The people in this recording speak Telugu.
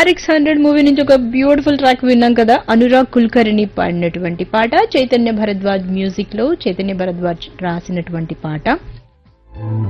RX-100 మూవీ నుంచి ఒక బ్యూటిఫుల్ ట్రాక్ విన్నాం కదా. అనురాగ్ కుల్కర్ణి పాడినటువంటి పాట, చైతన్య భరద్వాజ్ మ్యూజిక్ లో చైతన్య భరద్వాజ్ రాసినటువంటి పాట.